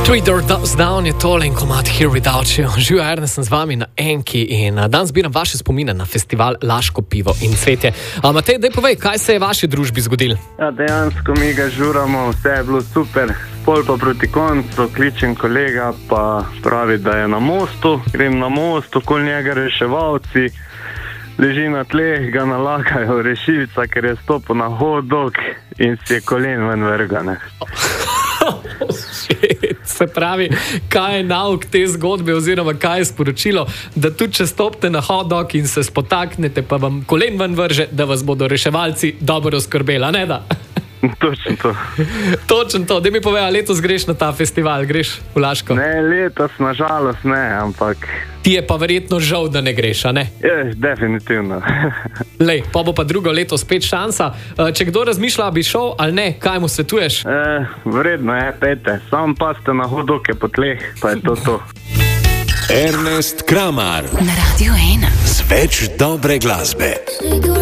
Three Doors Down je tole in komad Here Without You. Živijo, Ernest, sem z vami na Enki in danes zbiram vaše spomine na festival Laško pivo in cvetje. Matej, daj povej, kaj se je v vaši družbi zgodilo? Ja, dejansko mi ga žuramo, vse je bilo super. Pol pa proti koncu, kličem kolega, pa pravi, da je na mostu. Grem na most, okoli njega reševalci, leži na tleh, ga nalagajo rešilca, ker je stopil na hot dog in si je kolen ven vrgane. Se pravi, kaj je nauk te zgodbe oziroma kaj je sporočilo, da tudi če stopite na hot dog in se spotaknete, pa vam kolen ven vrže, da vas bodo reševalci dobro oskrbeli, a ne da? Točno to. Točno to. Daj mi povej, a letos greš na ta festival, greš v Laško? Ne, letos nažalost ne, ampak... Ti je pa verjetno žal, da ne greš, a ne? Je, definitivno. Lej, pa bo pa drugo leto spet šansa. Če kdo razmišlja, bi šel ali ne, kaj mu svetuješ? Vredno je, pejte. Sam pa ste na hot doge po tleh, pa je to. Ernest Kramar na Radio 1 z več dobre glasbe.